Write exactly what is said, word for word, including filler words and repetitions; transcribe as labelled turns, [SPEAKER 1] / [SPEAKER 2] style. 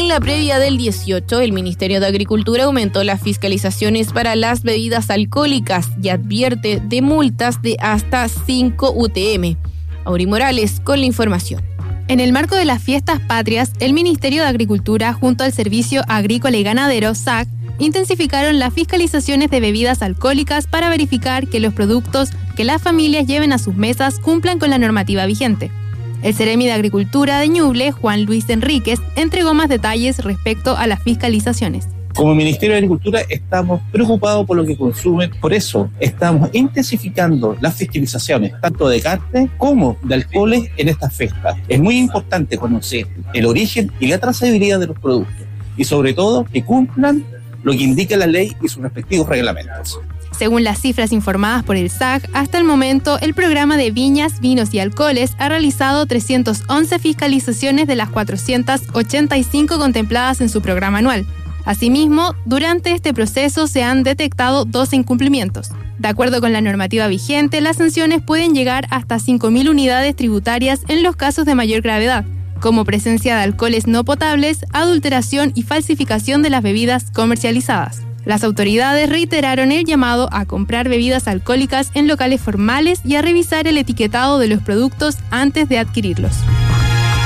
[SPEAKER 1] En la previa del dieciocho, el Ministerio de Agricultura aumentó las fiscalizaciones para las bebidas alcohólicas y advierte de multas de hasta cinco U T M. Auri Morales con la información.
[SPEAKER 2] En el marco de las fiestas patrias, el Ministerio de Agricultura, junto al Servicio Agrícola y Ganadero, S A C, intensificaron las fiscalizaciones de bebidas alcohólicas para verificar que los productos que las familias lleven a sus mesas cumplan con la normativa vigente. El Seremi de Agricultura de Ñuble, Juan Luis Enríquez, entregó más detalles respecto a las fiscalizaciones.
[SPEAKER 3] Como Ministerio de Agricultura estamos preocupados por lo que consumen, por eso estamos intensificando las fiscalizaciones, tanto de carne como de alcoholes en estas fiestas. Es muy importante conocer el origen y la trazabilidad de los productos y sobre todo que cumplan lo que indica la ley y sus respectivos reglamentos.
[SPEAKER 2] Según las cifras informadas por el S A C, hasta el momento el programa de viñas, vinos y alcoholes ha realizado trescientas once fiscalizaciones de las cuatrocientas ochenta y cinco contempladas en su programa anual. Asimismo, durante este proceso se han detectado doce incumplimientos. De acuerdo con la normativa vigente, las sanciones pueden llegar hasta cinco mil unidades tributarias en los casos de mayor gravedad, como presencia de alcoholes no potables, adulteración y falsificación de las bebidas comercializadas. Las autoridades reiteraron el llamado a comprar bebidas alcohólicas en locales formales y a revisar el etiquetado de los productos antes de adquirirlos.